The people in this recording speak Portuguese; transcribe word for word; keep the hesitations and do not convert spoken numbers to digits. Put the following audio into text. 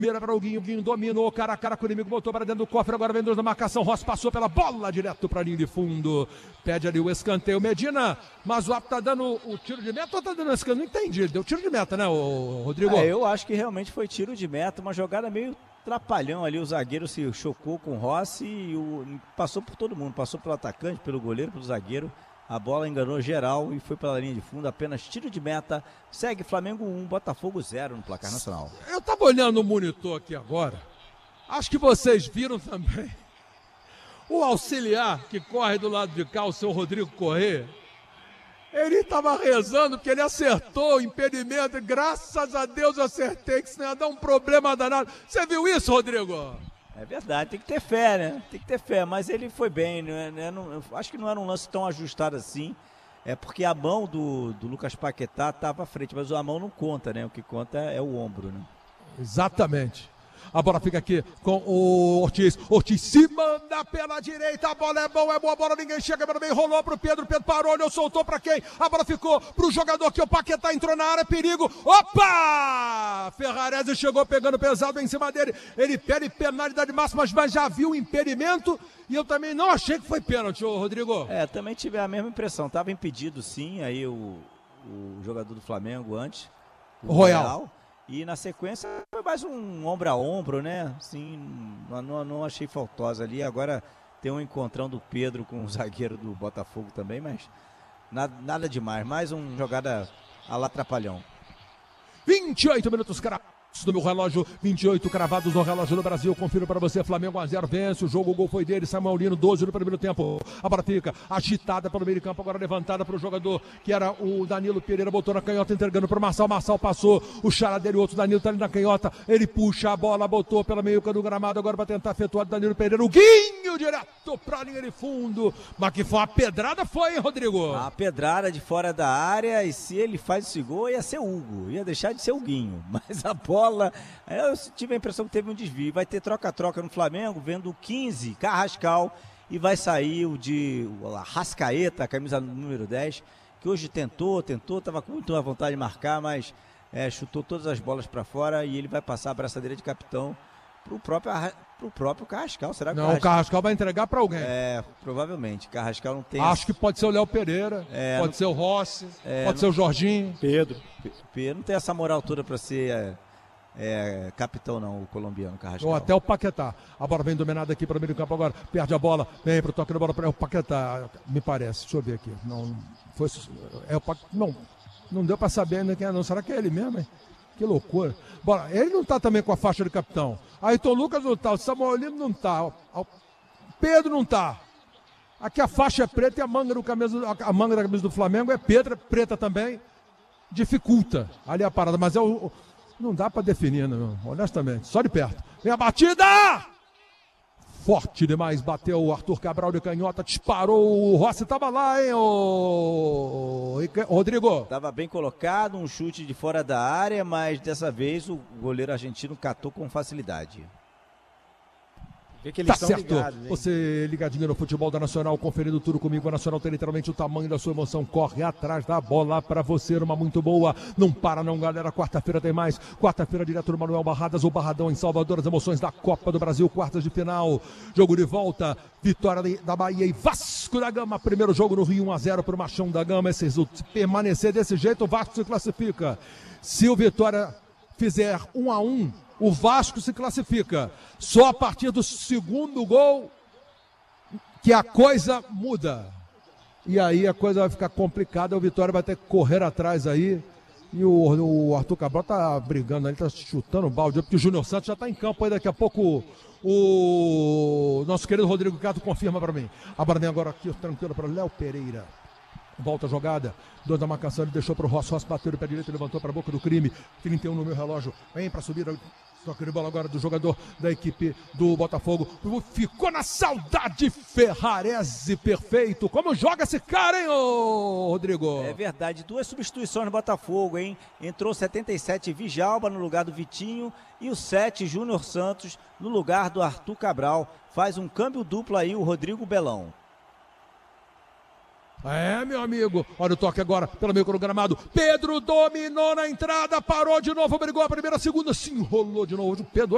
Primeira para o Guinho, Guinho dominou, cara a cara com o inimigo, botou para dentro do cofre, agora vem dois na marcação, Rossi passou pela bola, direto para a linha de fundo, pede ali o escanteio, Medina, mas o árbitro tá dando o tiro de meta ou tá dando escanteio? Não entendi, deu tiro de meta, né, o Rodrigo? É, eu acho que realmente foi tiro de meta, uma jogada meio trapalhão ali, o zagueiro se chocou com o Rossi e o, passou por todo mundo, passou pelo atacante, pelo goleiro, pelo zagueiro. A bola enganou geral e foi pela linha de fundo, apenas tiro de meta. Segue Flamengo um, Botafogo zero no placar nacional. Eu tava olhando o monitor aqui agora. Acho que vocês viram também. O auxiliar que corre do lado de cá, o seu Rodrigo Corrêa, ele tava rezando porque ele acertou o impedimento. E graças a Deus eu acertei, que senão ia dar um problema danado. Você viu isso, Rodrigo? É verdade, tem que ter fé, né? Tem que ter fé, mas ele foi bem, né? Não, eu acho que não era um lance tão ajustado assim, é porque a mão do, do Lucas Paquetá estava à frente, mas a mão não conta, né? O que conta é o ombro, né? Exatamente. A bola fica aqui com o Ortiz. Ortiz se manda pela direita. A bola é boa, é boa. A bola ninguém chega pelo meio. Rolou pro Pedro. Pedro parou, olhou, soltou pra quem? A bola ficou pro jogador que o Paquetá entrou na área. Perigo. Opa! Ferrarese chegou pegando pesado em cima dele. Ele pede penalidade máxima, mas já viu o impedimento. E eu também não achei que foi pênalti, ô Rodrigo. É, também tive a mesma impressão. Tava impedido sim, aí o, o jogador do Flamengo antes. O Royal. Royal. E na sequência foi mais um ombro a ombro, né? Assim, não, não, não achei faltosa ali. Agora tem um encontrão do Pedro com o zagueiro do Botafogo também, mas nada, nada demais. Mais uma jogada a lá trapalhão. vinte e oito minutos, cara. Do meu relógio, vinte e oito cravados no relógio do Brasil. Confiro para você, Flamengo um a zero, vence o jogo, o gol foi dele, Samuel Lino, doze no primeiro tempo. A bola fica agitada pelo meio de campo, agora levantada para o jogador que era o Danilo Pereira, botou na canhota, entregando para o Marçal, Marçal passou, o xará dele, o outro Danilo tá ali na canhota, ele puxa a bola, botou pela meio do gramado, agora vai tentar efetuar Danilo Pereira, o Guinho direto para a linha de fundo, mas que foi uma pedrada, foi, hein, Rodrigo? A pedrada de fora da área, e se ele faz esse gol, ia ser o Hugo, ia deixar de ser o Guinho, mas a bola bola, eu tive a impressão que teve um desvio, vai ter troca-troca no Flamengo, vendo o quinze, Carrascal, e vai sair o de o Arrascaeta, camisa número dez, que hoje tentou, tentou, estava com muita vontade de marcar, mas é, chutou todas as bolas para fora e ele vai passar a braçadeira de capitão pro próprio, pro próprio Carrascal. Será que não, o Carrascal... o Carrascal vai entregar para alguém. É, provavelmente. Carrascal não tem... Acho que pode ser o Léo Pereira, é, pode não... ser o Rossi, é, pode não... ser o Jorginho. Pedro. Pedro não tem essa moral toda para ser... É... É, capitão não, o colombiano Carrascal. Ou até o Paquetá. A bola vem dominada aqui para o meio do campo agora. Perde a bola, vem para o toque da bola para o Paquetá. Me parece, deixa eu ver aqui. Não, foi, é o Paquetá. Não, não deu para saber ainda quem é, não. Será que é ele mesmo, hein? Que loucura. Bola, ele não tá também com a faixa de capitão. Ayrton Lucas não tá, o Samuel Lino não tá, o Pedro não tá. Aqui a faixa é preta e a manga, do camisa, a manga da camisa do Flamengo é preta, preta também. Dificulta ali a parada, mas é o. Não dá pra definir, não, honestamente. Só de perto. Vem a batida! Forte demais. Bateu o Arthur Cabral de canhota. Disparou. O Rossi tava lá, hein, o Rodrigo? Tava bem colocado. Um chute de fora da área, mas dessa vez o goleiro argentino catou com facilidade. Que que eles tá certo, ligados, você ligadinho no futebol da Nacional, conferindo tudo comigo, a Nacional tem literalmente o tamanho da sua emoção, corre atrás da bola pra você, uma muito boa, não para não galera, quarta-feira tem mais, quarta-feira direto no Manuel Barradas, o Barradão em Salvador, as emoções da Copa do Brasil, quartas de final, jogo de volta, vitória da Bahia e Vasco da Gama, primeiro jogo no Rio, um a zero pro Machão da Gama, se permanecer desse jeito, o Vasco se classifica, se o Vitória fizer um a um, o Vasco se classifica. Só a partir do segundo gol que a coisa muda. E aí a coisa vai ficar complicada. O Vitória vai ter que correr atrás aí. E o, o Arthur Cabral tá brigando ali, tá chutando o balde. Porque o Júnior Santos já tá em campo aí. Daqui a pouco o nosso querido Rodrigo Cato confirma para mim. A bola vem agora aqui, tranquilo, para Léo Pereira. Volta a jogada, dois da marcação, ele deixou para o Rossi, Rossi bateu no pé direito, levantou para a boca do crime, trinta e um no meu relógio, vem para subir, toque de bola agora do jogador da equipe do Botafogo, ficou na saudade, Ferrarese, perfeito, como joga esse cara, hein, ô Rodrigo? É verdade, duas substituições no Botafogo, hein, entrou setenta e sete Vijalba no lugar do Vitinho e o sete Júnior Santos no lugar do Arthur Cabral, faz um câmbio duplo aí o Rodrigo Belão. É, meu amigo, olha o toque agora pelo meio do gramado, Pedro dominou na entrada, parou de novo, brigou a primeira, a segunda, se enrolou de novo, Pedro